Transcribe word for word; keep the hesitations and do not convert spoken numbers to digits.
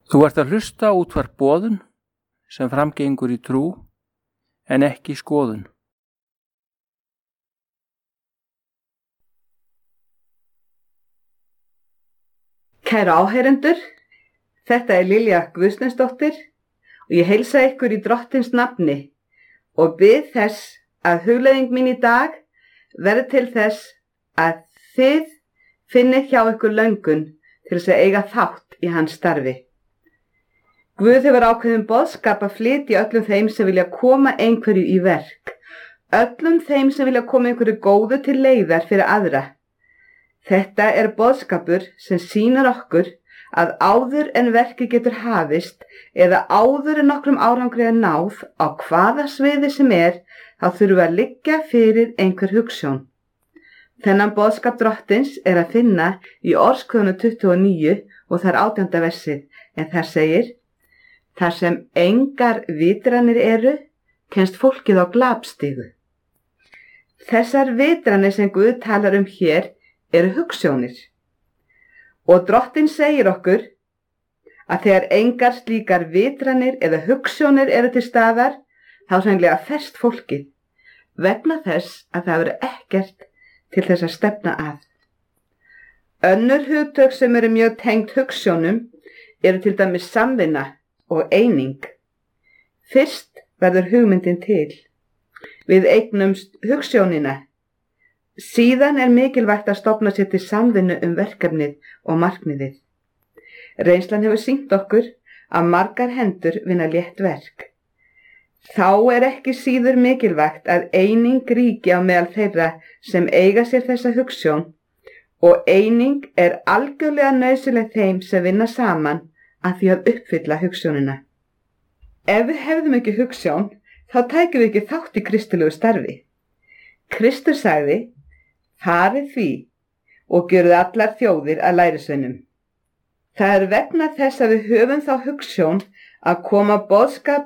Þú ert að hlusta útvarp boðun sem framgengur í trú en ekki skoðun. Kæru áheyrendur, þetta er Lilja Guðsteinsdóttir og ég heilsa ykkur í Drottins nafni og bið þess að hugleiðing mín í dag verði til þess að þið finnið hjá ykkur löngun til þess að eiga þátt í hans starfi. Guð hefur ákveðin boðskap að flytja öllum þeim sem vilja koma einhverju í verk, öllum þeim sem vilja koma einhverju góðu til leiðar fyrir aðra. Þetta er boðskapur sem sýnir okkur að áður en verkið getur hafist eða áður en nokkrum árangri er náð á hvaða sviði sem er, þá þurfum að liggja fyrir einhver hugsjón. Þennan boðskap Drottins er að finna í Orðskviðunum tuttugu og níu og þar átjánda versið, en þar segir: Þar sem engar vitranir eru, kemst fólkið á glapstigu. Þessar vitranir sem Guð talar um hér eru hugsjónir. Og Drottinn segir okkur að þegar engar slíkar vitranir eða hugsjónir eru til staðar, þá sannlega ferst fólkið, vegna þess að það eru ekkert til þess að stefna að. Önnur hugtök sem eru mjög tengd hugsjónum eru til dæmis samvinna og eining. Fyrst verður hugmyndin til. Við eignumst hugsjónina. Síðan er mikilvægt að stofna sér til samvinnu um verkefnið og markmiðið. Reynslan hefur sýnt okkur að margar hendur vinna létt verk. Þá er ekki síður mikilvægt að eining ríki á meðal þeirra sem eiga sér þessa hugsjón, og eining er algjörlega nauðsynleg þeim sem vinna saman að því að uppfylla hugsjónina. Ef við hefðum ekki hugsjón, þá tækjum við ekki þátt í kristilegu starfi. Kristur sagði: farið því og gjörið allar þjóðir að lærisveinum. Það er vegna þess að við höfum þá hugsjón að koma boðskap